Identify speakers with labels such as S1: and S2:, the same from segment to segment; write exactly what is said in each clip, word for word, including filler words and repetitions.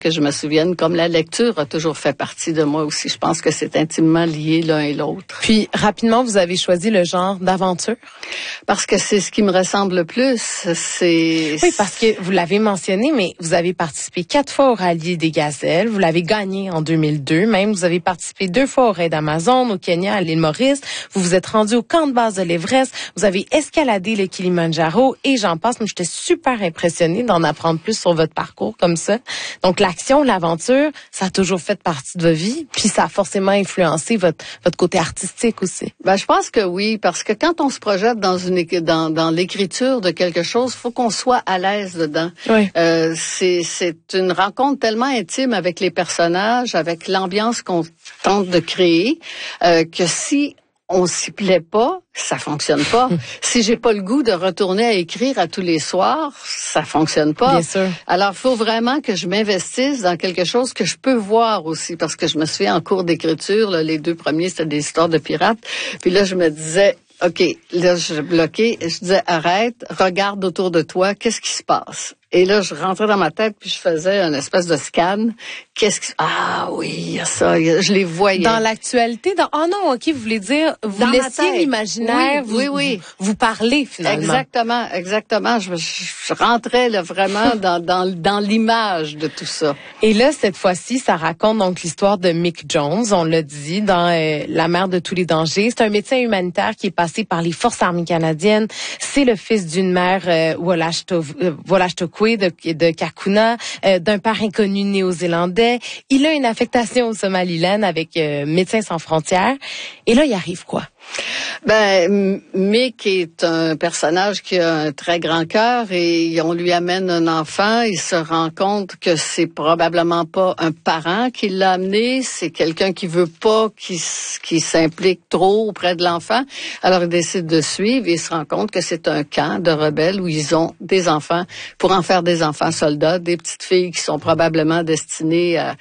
S1: que je me souvienne, comme la lecture a toujours fait partie de moi aussi. Je pense que c'est intimement lié l'un et l'autre.
S2: Puis, rapidement, vous avez choisi le genre d'aventure?
S1: Parce que c'est ce qui me ressemble le plus. C'est...
S2: Oui, parce que vous l'avez mentionné, mais vous avez participé quatre fois au Rallye des Gazelles. Vous l'avez gagné en deux mille deux. Même, vous avez participé deux fois au raid d'Amazon, au Kenya, à l'île Maurice. Vous vous êtes rendu au camp de base de l'Everest. Vous avez escaladé le Kilimandjaro et j'en passe. Mais j'étais super impressionnée d'en apprendre plus sur votre parcours comme ça. Donc, l'action, l'aventure, ça a toujours fait partie de votre vie, puis ça a forcément influencé votre votre côté artistique aussi.
S1: Ben, je pense que oui, parce que quand on se projette dans une dans dans l'écriture de quelque chose, faut qu'on soit à l'aise dedans.
S2: Oui.
S1: Euh, c'est c'est une rencontre tellement intime avec les personnages, avec l'ambiance qu'on tente de créer, euh, que si on s'y plaît pas, ça fonctionne pas. Si j'ai pas le goût de retourner à écrire à tous les soirs, ça fonctionne pas.
S2: Bien sûr.
S1: Alors, il faut vraiment que je m'investisse dans quelque chose que je peux voir aussi, parce que je me souviens en cours d'écriture, là, les deux premiers, c'était des histoires de pirates. Puis là, je me disais, OK, là, je bloquais, je disais, arrête, regarde autour de toi, qu'est-ce qui se passe? Et là, je rentrais dans ma tête, puis je faisais une espèce de scan. Qu'est-ce qui... Ah oui, il y a ça, y a... je les voyais.
S2: Dans l'actualité, dans... Oh non, OK, vous voulez dire, vous
S1: dans
S2: laissiez l'imaginaire,
S1: oui,
S2: vous,
S1: oui, oui.
S2: Vous, vous parler finalement.
S1: Exactement, exactement. Je, je, je rentrais là, vraiment dans, dans, dans l'image de tout ça.
S2: Et là, cette fois-ci, ça raconte donc l'histoire de Mick Jones, on l'a dit, dans euh, La mer de tous les dangers. C'est un médecin humanitaire qui est passé par les Forces armées canadiennes. C'est le fils d'une mère euh, Wollashtokwe de, de Kakuna, euh, d'un père inconnu néo-zélandais. Il a une affectation au Somaliland avec euh, Médecins sans frontières. Et là, il arrive quoi?
S1: Ben, Mick est un personnage qui a un très grand cœur et on lui amène un enfant. Il se rend compte que c'est probablement pas un parent qui l'a amené, c'est quelqu'un qui veut pas qu'il qui s'implique trop auprès de l'enfant. Alors il décide de suivre et il se rend compte que c'est un camp de rebelles où ils ont des enfants pour en faire des enfants soldats, des petites filles qui sont probablement destinées à,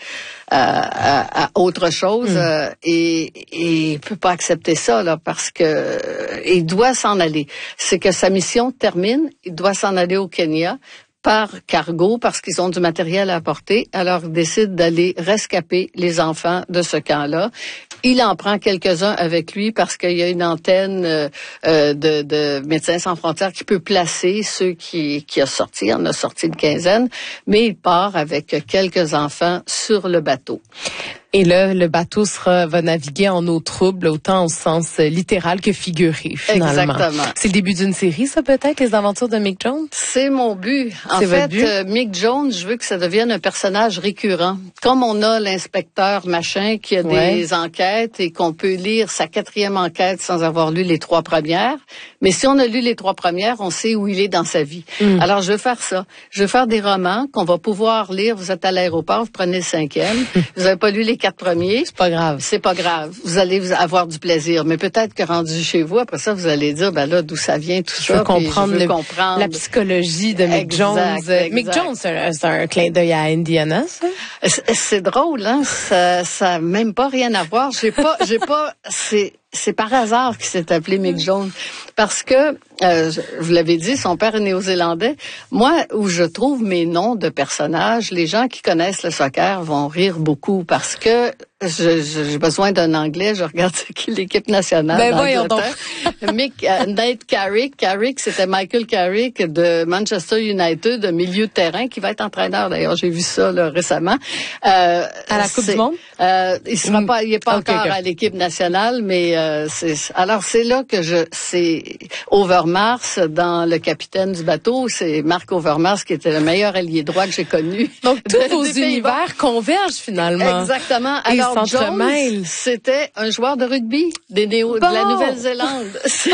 S1: à, à, à autre chose. Mmh. Et, et il peut pas accepter ça là parce que euh, il doit s'en aller. C'est que sa mission termine, il doit s'en aller au Kenya par cargo parce qu'ils ont du matériel à apporter. Alors, il décide d'aller rescaper les enfants de ce camp-là. Il en prend quelques-uns avec lui parce qu'il y a une antenne euh, de, de Médecins sans frontières qui peut placer ceux qui, qui a sorti. Il en a sorti une quinzaine, mais il part avec quelques enfants sur le bateau.
S2: Et là, le bateau sera, va naviguer en eau trouble, autant au sens littéral que figuré, finalement.
S1: Exactement.
S2: C'est le début d'une série, ça, peut-être, les aventures de Mick Jones?
S1: C'est mon but. En
S2: C'est
S1: fait,
S2: votre but?
S1: Euh, Mick Jones, je veux que ça devienne un personnage récurrent. Comme on a l'inspecteur machin qui a
S2: ouais.
S1: des enquêtes et qu'on peut lire sa quatrième enquête sans avoir lu les trois premières. Mais si on a lu les trois premières, on sait où il est dans sa vie. Mm. Alors, je veux faire ça. Je veux faire des romans qu'on va pouvoir lire. Vous êtes à l'aéroport, vous prenez le cinquième. Vous n'avez pas lu les quatre premiers.
S2: C'est pas grave.
S1: C'est pas grave. Vous allez avoir du plaisir. Mais peut-être que rendu chez vous, après ça, vous allez dire, ben là, d'où ça vient, tout
S2: je
S1: ça.
S2: Veux comprendre,
S1: je veux
S2: le,
S1: comprendre
S2: la psychologie de Mick
S1: exact,
S2: Jones.
S1: Exact.
S2: Mick Jones, c'est un, c'est un clin d'œil à Indiana, ça?
S1: C'est, c'est drôle, hein? Ça, ça a même pas rien à voir. J'ai pas, j'ai pas, c'est, c'est par hasard qu'il s'est appelé Mick Jones. Parce que, euh, je, vous l'avez dit, son père est néo-zélandais. Moi, où je trouve mes noms de personnages, les gens qui connaissent le soccer vont rire beaucoup parce que je, je, j'ai besoin d'un anglais. Je regarde qui l'équipe nationale
S2: ben voyons donc.
S1: Mick, euh, Nate Carrick. Carrick, c'était Michael Carrick de Manchester United, de milieu de terrain, qui va être entraîneur. D'ailleurs, j'ai vu ça là, récemment.
S2: Euh, à la Coupe du Monde?
S1: Euh, il sera pas, il est pas
S2: okay,
S1: encore
S2: okay.
S1: à l'équipe nationale, mais euh, c'est alors c'est là que je c'est Overmars dans Le Capitaine du bateau. C'est Marc Overmars qui était le meilleur ailier droit que j'ai connu.
S2: Donc tous vos univers convergent finalement.
S1: Exactement. Alors
S2: et
S1: Jones, c'était un joueur de rugby des néo, bon. de la Nouvelle-Zélande.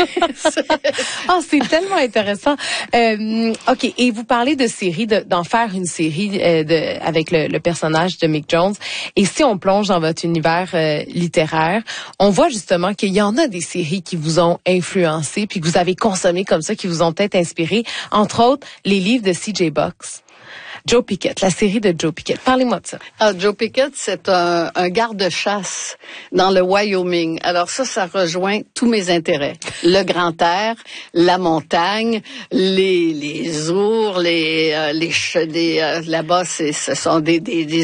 S2: Ah, c'est tellement intéressant. Euh, ok, et vous parlez de série, de, d'en faire une série euh, de, avec le, le personnage de Mick Jones. Et si on plonge dans votre univers euh, littéraire, on voit justement qu'il y en a des séries qui vous ont influencé, puis que vous avez consommé comme ça, qui vous ont peut-être inspiré. Entre autres, les livres de C J Box. Joe Pickett, la série de Joe Pickett. Parlez-moi de ça.
S1: Ah, Joe Pickett, c'est un, un garde-chasse dans le Wyoming. Alors ça, ça rejoint tous mes intérêts. Le grand air, la montagne, les les ours, les euh, les, les euh, là-bas, c'est ce sont des des, des